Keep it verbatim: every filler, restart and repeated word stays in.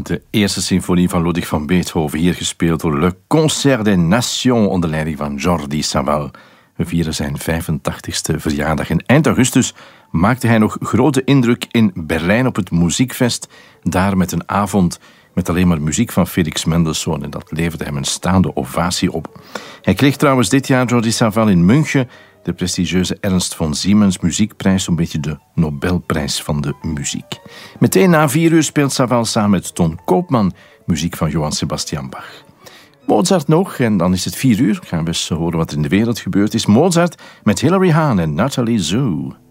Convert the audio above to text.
De eerste symfonie van Ludwig van Beethoven, hier gespeeld door Le Concert des Nations onder leiding van Jordi Savall. We vieren zijn vijfentachtigste verjaardag. En eind augustus maakte hij nog grote indruk in Berlijn op het Muziekfest. Daar met een avond met alleen maar muziek van Felix Mendelssohn. En dat leverde hem een staande ovatie op. Hij kreeg trouwens dit jaar, Jordi Savall, in München de prestigieuze Ernst von Siemens muziekprijs, zo'n beetje de Nobelprijs van de muziek. Meteen na vier uur speelt Savall samen met Ton Koopman muziek van Johann Sebastian Bach. Mozart nog, en dan is het vier uur. Gaan we eens horen wat er in de wereld gebeurd is. Mozart met Hilary Hahn en Nathalie Zhu.